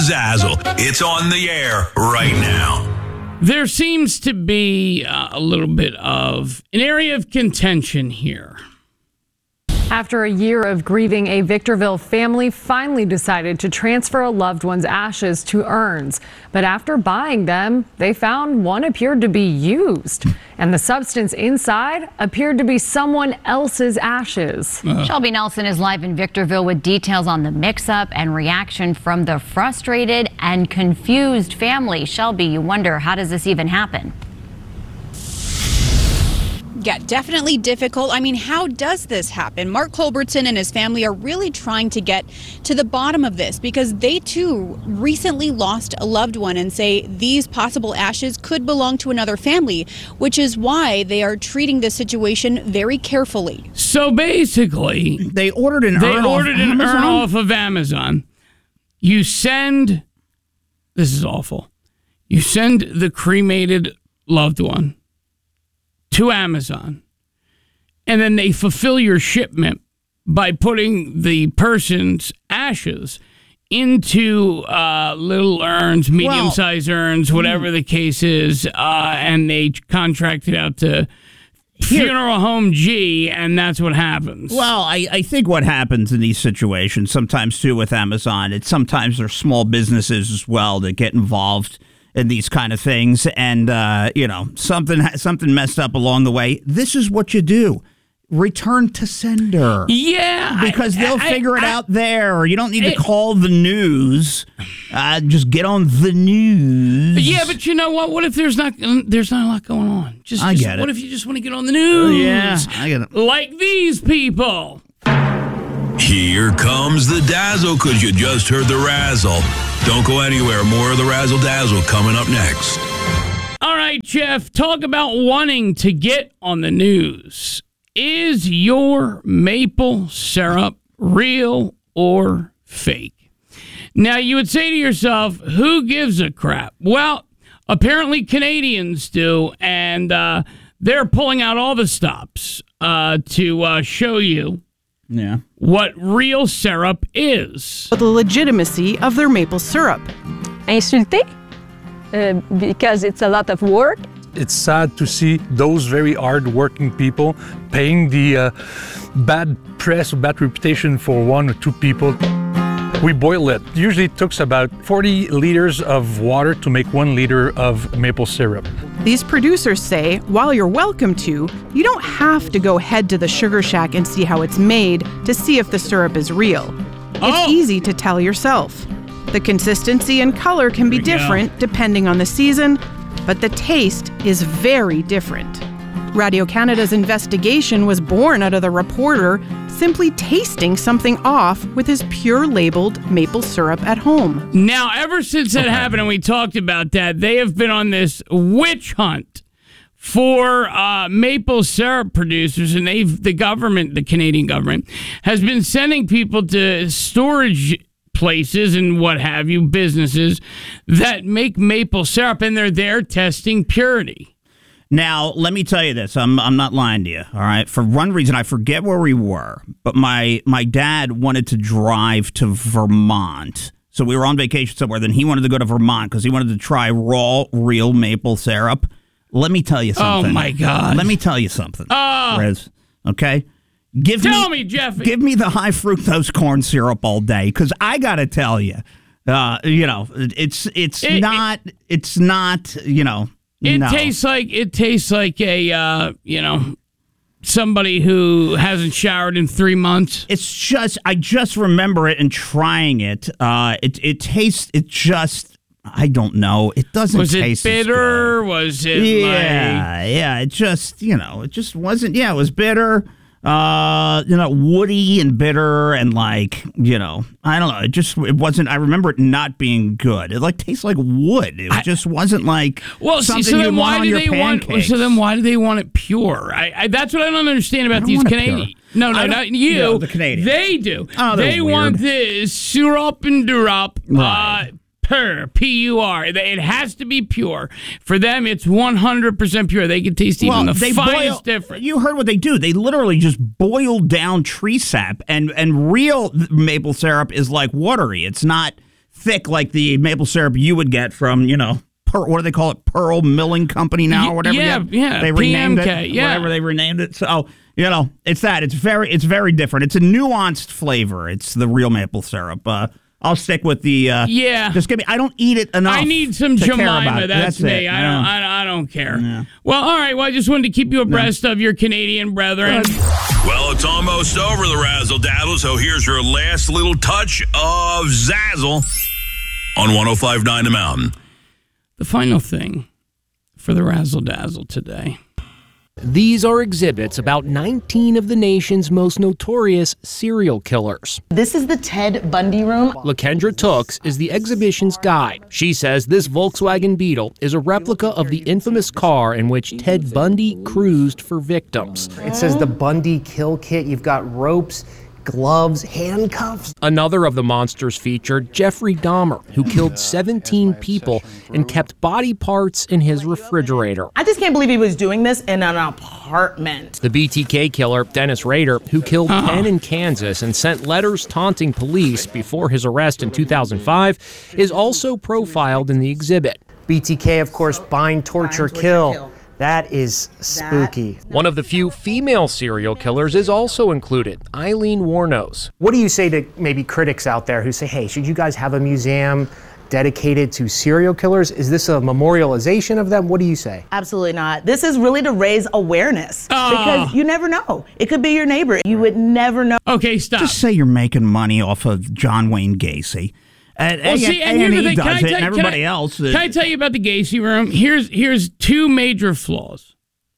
Zazzle. It's on the air right now. There seems to be a little bit of an area of contention here. After a year of grieving, a Victorville family finally decided to transfer a loved one's ashes to urns. But after buying them, they found one appeared to be used, and the substance inside appeared to be someone else's ashes. Shelby Nelson is live in Victorville with details on the mix-up and reaction from the frustrated and confused family. Shelby, you wonder, how does this even happen? Yeah, definitely difficult. I mean, how does this happen? Mark Culbertson and his family are really trying to get to the bottom of this because they too recently lost a loved one and say these possible ashes could belong to another family, which is why they are treating this situation very carefully. So basically, they ordered an urn off of Amazon. You send, this is awful, you send the cremated loved one to Amazon, and then they fulfill your shipment by putting the person's ashes into little urns, medium-sized urns, whatever the case is, and they contract it out to Funeral Home G, and that's what happens. Well, I think what happens in these situations, sometimes too with Amazon, it's sometimes there's small businesses as well that get involved in these kind of things, and something messed up along the way. This is what you do: return to sender. Yeah, because they'll figure it out there. You don't need to call the news. Just get on the news. Yeah, but you know what? What if there's not a lot going on? I get it. What if you just want to get on the news? Yeah, I get it. Like these people. Here comes the dazzle, because you just heard the razzle. Don't go anywhere. More of the razzle dazzle coming up next. All right, Jeff, talk about wanting to get on the news. Is your maple syrup real or fake? Now, you would say to yourself, who gives a crap? Well, apparently Canadians do, and they're pulling out all the stops to show you what real syrup is. The legitimacy of their maple syrup. Insulté, because it's a lot of work. It's sad to see those very hard-working people paying the bad press or bad reputation for one or two people. We boil it. Usually it takes about 40 liters of water to make 1 liter of maple syrup. These producers say, while you're welcome to, you don't have to go head to the sugar shack and see how it's made to see if the syrup is real. It's easy to tell yourself. The consistency and color can be different depending on the season, but the taste is very different. Radio Canada's investigation was born out of the reporter simply tasting something off with his pure labeled maple syrup at home. Now, ever since that happened and we talked about that, they have been on this witch hunt for maple syrup producers, and the Canadian government, has been sending people to storage places and what have you, businesses that make maple syrup, and they're there testing purity. Now, let me tell you this. I'm not lying to you, all right? For one reason, I forget where we were, but my dad wanted to drive to Vermont. So we were on vacation somewhere. Then he wanted to go to Vermont because he wanted to try raw, real maple syrup. Let me tell you something. Oh, my God. Let me tell you something, Riz, okay? Tell me, Jeffy. Give me the high fructose corn syrup all day, because I got to tell you, it's not. It tastes like a somebody who hasn't showered in 3 months. It's just, I just remember it and trying it. It tastes. It just, I don't know. It doesn't taste. Was it bitter? Was it It just, it just wasn't. Yeah, it was bitter. Woody and bitter and I don't know. It wasn't. I remember it not being good. It tastes like wood. It just wasn't like something you want on your pancakes. So then why do they want it pure? That's what I don't understand about these Canadians. No, not you. No, the Canadians. They do. Oh, they want this syrup and durop. Right. Pur, P-U-R. It has to be pure. For them, it's 100% pure. They can taste even the finest difference. You heard what they do. They literally just boil down tree sap, and real maple syrup is like watery. It's not thick like the maple syrup you would get from, what do they call it? Pearl Milling Company now or whatever. Yeah. They renamed PMK, it. Whatever they renamed it. So, it's that. It's very different. It's a nuanced flavor. It's the real maple syrup. I'll stick with the. Just give me. I don't eat it enough. I need some Jemima. That's me. I don't care. Yeah. Well, all right. Well, I just wanted to keep you abreast of your Canadian brethren. Well, it's almost over, the Razzle Dazzle. So here's your last little touch of Zazzle on 105.9 The Mountain. The final thing for the Razzle Dazzle today. These are exhibits about 19 of the nation's most notorious serial killers. This is the Ted Bundy room. LaKendra Tooks is the exhibition's guide. She says this Volkswagen Beetle is a replica of the infamous car in which Ted Bundy cruised for victims. It says the Bundy kill kit. You've got ropes, gloves, handcuffs. Another of the monsters featured Jeffrey Dahmer, who killed 17 people and kept body parts in his refrigerator. I just can't believe he was doing this in an apartment. The BTK killer, Dennis Rader, who killed 10 in Kansas and sent letters taunting police before his arrest in 2005, is also profiled in the exhibit. BTK, of course, bind, torture, kill. That is spooky. One of the few female serial killers is also included, Eileen Wuornos. What do you say to maybe critics out there who say, hey, should you guys have a museum dedicated to serial killers? Is this a memorialization of them? What do you say? Absolutely not. This is really to raise awareness because you never know. It could be your neighbor. You would never know. Okay, stop. Just say you're making money off of John Wayne Gacy. And here's the thing. Everybody else. Can I tell you about the Gacy room? Here's two major flaws.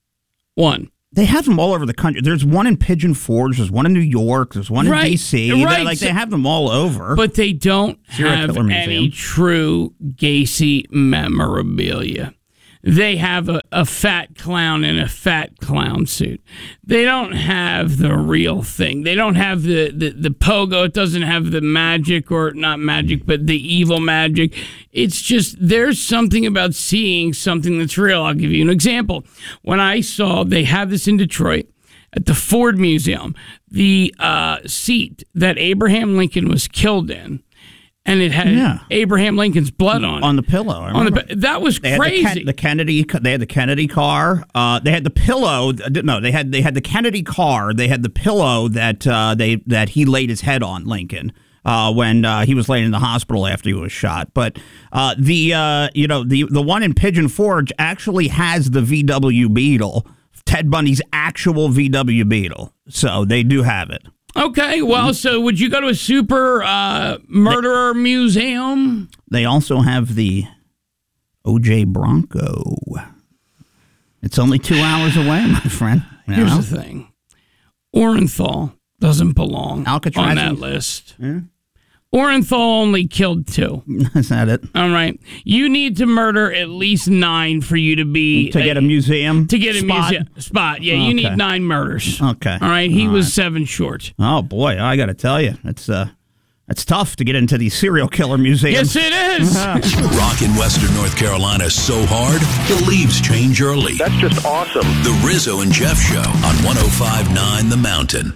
One. They have them all over the country. There's one in Pigeon Forge. There's one in New York. There's one in D.C. Right. They have them all over. But they don't have any true Gacy memorabilia. They have a fat clown in a fat clown suit. They don't have the real thing. They don't have the pogo. It doesn't have the magic, or not magic, but the evil magic. It's just there's something about seeing something that's real. I'll give you an example. When I saw, they have this in Detroit at the Ford Museum, the seat that Abraham Lincoln was killed in. And it had Abraham Lincoln's blood on it. On the pillow. That was crazy. They had the Kennedy car. They had the pillow. No, they had the Kennedy car. They had the pillow that he laid his head on, Lincoln, when he was laid in the hospital after he was shot. But the one in Pigeon Forge actually has the VW Beetle, Ted Bundy's actual VW Beetle. So they do have it. Okay, well, so would you go to a super murderer museum? They also have the OJ Bronco. It's only 2 hours away, my friend. Here's the thing. Orenthal doesn't belong Alcatraz on that list. Yeah. Orenthal only killed 2. That's not it. All right. You need to murder at least 9 for you to get a museum? To get a museum spot. Yeah, you need 9 murders. Okay. All right. He was 7 short. Oh, boy. I got to tell you. It's tough to get into these serial killer museums. Yes, it is. Rockin' Western North Carolina so hard, the leaves change early. That's just awesome. The Rizzo and Jeff Show on 105.9 The Mountain.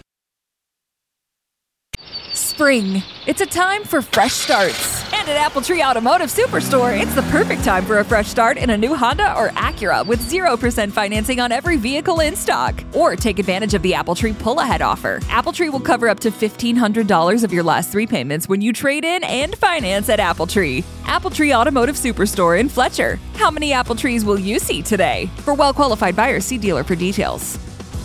Spring. It's a time for fresh starts. And at Apple Tree Automotive Superstore, it's the perfect time for a fresh start in a new Honda or Acura with 0% financing on every vehicle in stock. Or take advantage of the Apple Tree pull-ahead offer. Apple Tree will cover up to $1,500 of your last 3 payments when you trade in and finance at Apple Tree. Apple Tree Automotive Superstore in Fletcher. How many Apple Trees will you see today? For well-qualified buyers, see dealer for details.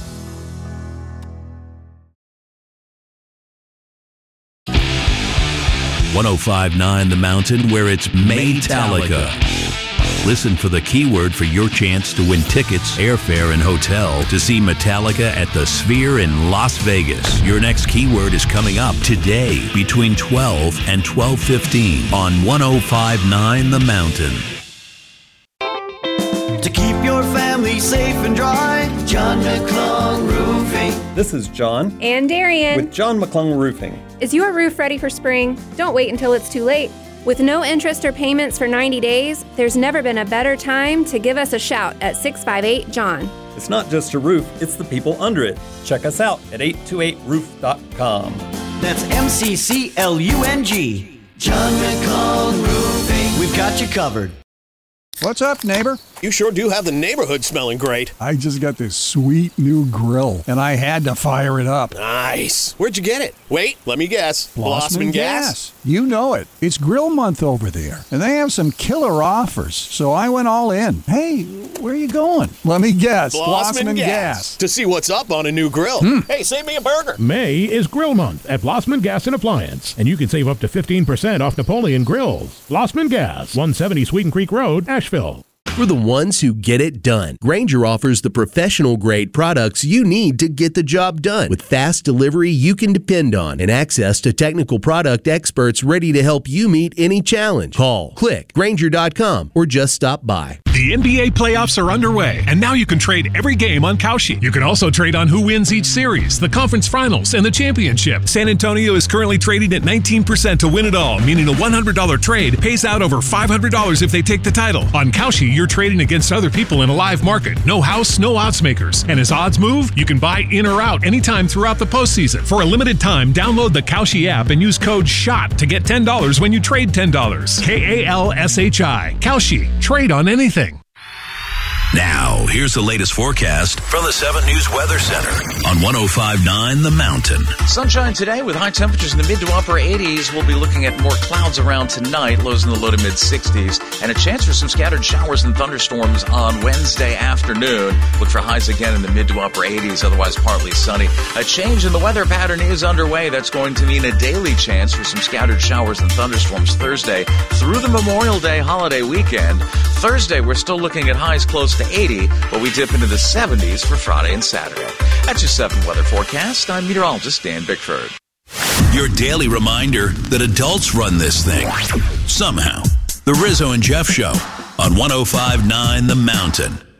.105.9 The Mountain, where it's Maytalica. Listen for the keyword for your chance to win tickets, airfare, and hotel to see Metallica at the Sphere in Las Vegas. Your next keyword is coming up today between 12 and 12:15 on 105.9 The Mountain. To keep your family safe and dry, John McClung Roofing. This is John. And Darian. With John McClung Roofing. Is your roof ready for spring? Don't wait until it's too late. With no interest or payments for 90 days, there's never been a better time to give us a shout at 658-JOHN. It's not just a roof, it's the people under it. Check us out at 828roof.com. That's MCCLUNG. John McClung Roofing. We've got you covered. What's up, neighbor? You sure do have the neighborhood smelling great. I just got this sweet new grill, and I had to fire it up. Nice. Where'd you get it? Wait, let me guess. Blossman Gas? You know it. It's grill month over there, and they have some killer offers, so I went all in. Hey, where are you going? Let me guess. Blossman Gas. To see what's up on a new grill. Hey, save me a burger. May is Grill Month at Blossman Gas and Appliance, and you can save up to 15% off Napoleon grills. Blossman Gas, 170 Sweden Creek Road, Asheville. For the ones who get it done, Grainger offers the professional-grade products you need to get the job done. With fast delivery you can depend on and access to technical product experts ready to help you meet any challenge. Call, click, Grainger.com, or just stop by. The NBA playoffs are underway, and now you can trade every game on Kalshi. You can also trade on who wins each series, the conference finals, and the championship. San Antonio is currently trading at 19% to win it all, meaning a $100 trade pays out over $500 if they take the title. On Kalshi, you're trading against other people in a live market. No house, no odds makers. And as odds move, you can buy in or out anytime throughout the postseason. For a limited time, download the Kalshi app and use code SHOT to get $10 when you trade $10. Kalshi. Kalshi. Trade on anything. Now, here's the latest forecast from the 7 News Weather Center on 105.9 The Mountain. Sunshine today with high temperatures in the mid to upper 80s. We'll be looking at more clouds around tonight, lows in the low to mid 60s, and a chance for some scattered showers and thunderstorms on Wednesday afternoon. Look for highs again in the mid to upper 80s, otherwise partly sunny. A change in the weather pattern is underway. That's going to mean a daily chance for some scattered showers and thunderstorms Thursday through the Memorial Day holiday weekend. Thursday, we're still looking at highs close to 80, but we dip into the 70s for Friday and Saturday. That's your 7 weather forecast. I'm meteorologist Dan Bickford. Your daily reminder that adults run this thing. Somehow. The Rizzo and Jeff Show on 105.9 The Mountain.